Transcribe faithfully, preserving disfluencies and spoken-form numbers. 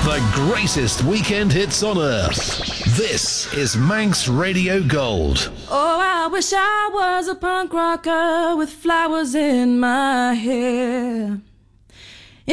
The greatest weekend hits on earth. This is Manx Radio Gold. Oh, I wish I was a punk rocker with flowers in my hair.